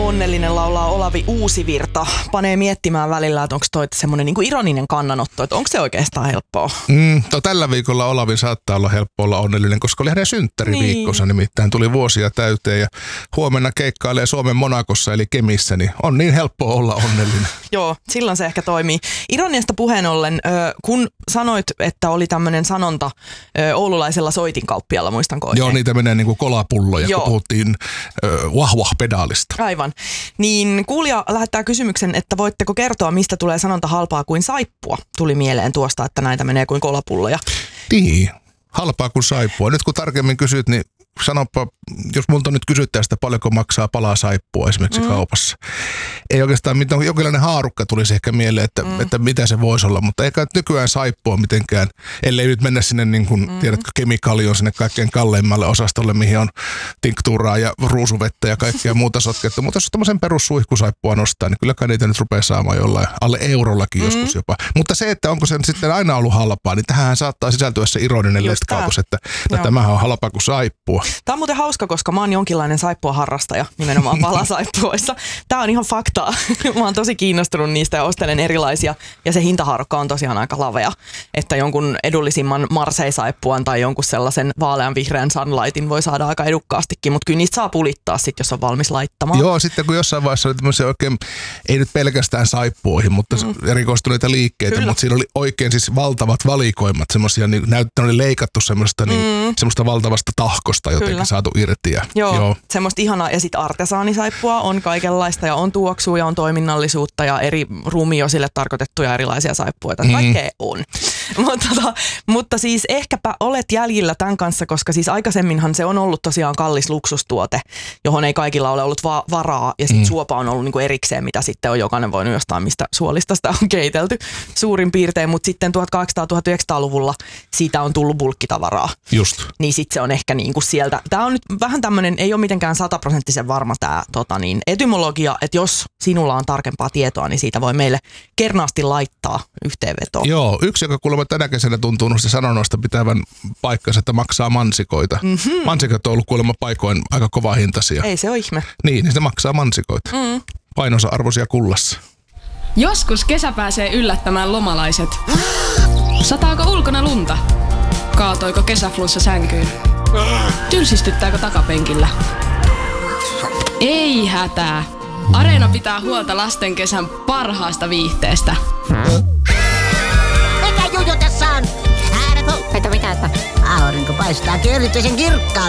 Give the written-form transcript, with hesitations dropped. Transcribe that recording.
onnellinen laulaa Olavi Uusivirta. Panee miettimään välillä, että onko toi semmoinen niin kuin ironinen kannanotto, että onko se oikeastaan helppoa? Tällä viikolla Olavin saattaa olla helppo olla onnellinen, koska oli hänen synttäriviikkonsa, nimittäin tuli vuosia täyteen ja huomenna keikkailee Suomen Monakossa eli Kemissä, niin on niin helppoa olla onnellinen. Joo, silloin se ehkä toimii. Ironiasta puheen ollen, kun sanoit, että oli tämmöinen sanonta oululaisella soitinkauppialla, muistanko oikein? Joo, niitä menee niin kuin kolapulloja, kun puhuttiin wah-wah-pedaalista. Aivan. Niin kuulija lähettää kysymyksen, että voitteko kertoa, mistä tulee sanonta halpaa kuin saippua? Tuli mieleen tuosta, että näitä menee kuin kolapulloja. Niin, halpaa kuin saippua. Nyt kun tarkemmin kysyt, niin sanopa, jos multa nyt kysyttää sitä, paljonko maksaa palaa saippua esimerkiksi kaupassa. Ei oikeastaan mitään, jonkinlainen haarukka tulisi ehkä mieleen, että mitä se voisi olla, mutta eikä nykyään saippua mitenkään, ellei nyt mennä sinne niin kuin, tiedätkö, kemikaalioon sinne kaikkein kalleimmalle osastolle, mihin on tinktuuraa ja ruusuvettä ja kaikkea muuta sotketta. Mutta jos tämmöisen perussuihkusaippua nostaa, niin kylläkään niitä nyt rupeaa saamaan jollain alle eurollakin joskus jopa. Mutta se, että onko se sitten aina ollut halpaa, niin tähän saattaa sisältyä se ironinen letkautus, että tämähän on halpaa kuin saippua. Tämä on muuten hauska, koska mä oon jonkinlainen saippua-harrastaja nimenomaan palasaippuissa. Tämä on ihan faktaa. Mä oon tosi kiinnostunut niistä ja ostelen erilaisia. Ja se hintahaarukka on tosiaan aika lavea. Että jonkun edullisimman Marseille-saippuan tai jonkun sellaisen vaalean vihreän Sunlightin voi saada aika edukkaastikin. Mutta kyllä niistä saa pulittaa sitten, jos on valmis laittamaan. Joo, sitten kun jossain vaiheessa oli tämmöisiä oikein, ei nyt pelkästään saippuihin, mutta erikoistuneita liikkeitä. Kyllä. Mutta siinä oli oikein siis valtavat valikoimat. Semmoisia, niin oli leikattu semmoista, semmoista valtavasta tahkosta jotenkin saatu irti. Joo, semmoista ihanaa. Ja sitten artesaanisaippua on kaikenlaista ja on tuoksua ja on toiminnallisuutta ja eri ruumiosille tarkoitettuja erilaisia saippuita. Kaikkea on. Mutta siis ehkäpä olet jäljillä tämän kanssa, koska siis aikaisemminhan se on ollut tosiaan kallis luksustuote, johon ei kaikilla ole ollut varaa. Ja sitten suopa on ollut niinku erikseen, mitä sitten on jokainen voinut jostain, mistä suolista sitä on keitelty suurin piirtein. Mutta sitten 1800-1900-luvulla siitä on tullut bulkkitavaraa. Just. Niin sitten se on ehkä niinku sieltä. Tämä on nyt vähän tämmöinen, ei ole mitenkään 100% varma tämä etymologia, että jos sinulla on tarkempaa tietoa, niin siitä voi meille kernaasti laittaa yhteenvetoon. Joo, yksi, joka kuulemma tänä kesänä tuntuu noista sanonnoista pitävän paikkansa, että maksaa mansikoita. Mansikat on ollut kuulemma paikoin aika kova hintaisia. Ei se ole ihme. Niin se maksaa mansikoita. Painonsa arvoisia kullassa. Joskus kesä pääsee yllättämään lomalaiset. Sataako ulkona lunta? Kaatoiko kesäflunssa sänkyyn? Tylsistyttääkö takapenkillä? Ei hätää. Areena pitää huolta lasten kesän parhaasta viihteestä. Mikä juju tässä on? Ääret on. Mitä? Aurinko paistaa erityisen kirkkaana.